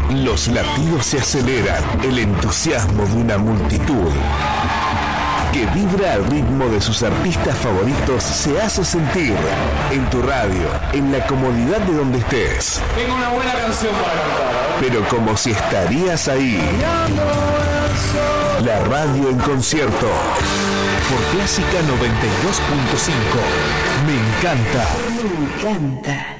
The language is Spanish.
Los latidos se aceleran, el entusiasmo de una multitud que vibra al ritmo de sus artistas favoritos se hace sentir en tu radio, en la comodidad de donde estés. Tengo una buena canción para cantar. Pero como si estarías ahí. La radio en concierto. Por Clásica 92.5. Me encanta. Me encanta.